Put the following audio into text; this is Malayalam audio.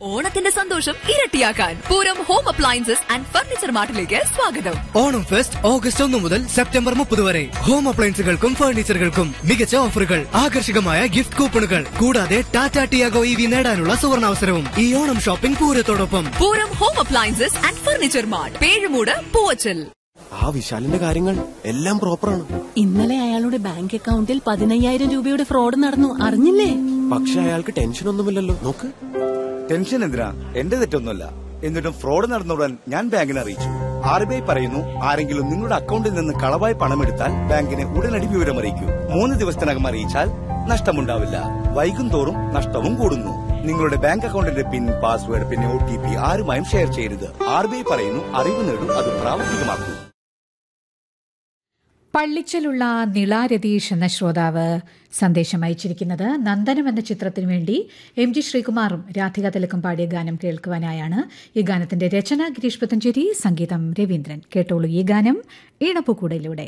ഓണത്തിന്റെ സന്തോഷം ഇരട്ടിയാക്കാൻ Pooram home appliances and furniture മാർട്ടിലേക്ക് സ്വാഗതം. ഓണം ഫെസ്റ്റ് ഓഗസ്റ്റ് 1 മുതൽ സെപ്റ്റംബർ 30 വരെ. ഹോം അപ്ലയൻസുകൾക്കും ഫർണിച്ചറുകൾക്കും മികച്ച ഓഫറുകൾ, ആകർഷകമായ ഗിഫ്റ്റ് കൂപ്പണുകൾ, കൂടാതെ ടാറ്റ ടിയാഗോ EV നേടാനുള്ള സുവർണാവസരവും ഈ Onam shopping പൂരത്തോടൊപ്പം. Pooram home appliances and furniture mart, Pezhumoodu, Poovachal. ആ വിശാലിന്റെ കാര്യങ്ങൾ എല്ലാം പ്രോപ്പറാണ്. ഇന്നലെ അയാളുടെ ബാങ്ക് അക്കൗണ്ടിൽ 15,000 രൂപയുടെ ഫ്രോഡ് നടന്നു, അറിഞ്ഞില്ലേ? പക്ഷെ അയാൾക്ക് ടെൻഷൻ ഒന്നുമില്ലല്ലോ. നോക്ക്. ടെൻഷൻ എന്തിനാ? എന്റെ തെറ്റൊന്നുമല്ല. എന്നിട്ടും ഫ്രോഡ് നടന്നുടൻ ഞാൻ ബാങ്കിനെ അറിയിച്ചു. RBI പറയുന്നു, ആരെങ്കിലും നിങ്ങളുടെ അക്കൗണ്ടിൽ നിന്ന് കളവായി പണമെടുത്താൽ ബാങ്കിനെ ഉടനടി വിവരമറിയിക്കൂ. 3 ദിവസത്തിനകം അറിയിച്ചാൽ നഷ്ടമുണ്ടാവില്ല. വൈകും തോറും നഷ്ടവും കൂടുന്നു. നിങ്ങളുടെ ബാങ്ക് അക്കൗണ്ടിന്റെ പിൻ, പാസ്വേഡ്, പിന്നെ OTP ആരുമായും ഷെയർ ചെയ്യരുത്. RBI പറയുന്നു, അറിവ് നേടും, അത് പ്രാവർത്തികമാക്കൂ. പള്ളിച്ചലുള്ള നിള രതീഷ് എന്ന ശ്രോതാവ് സന്ദേശം അയച്ചിരിക്കുന്നത് നന്ദനം എന്ന ചിത്രത്തിനു വേണ്ടി MG ശ്രീകുമാറും രാധിക തിലക്കും പാടിയ ഗാനം കേൾക്കുവാനായാണ്. ഈ ഗാനത്തിന്റെ രചന ഗിരീഷ് പുത്തഞ്ചേരി, സംഗീതം രവീന്ദ്രൻ. കേട്ടോളൂ ഈ ഗാനം ഈണപ്പൂക്കൂടയിലൂടെ.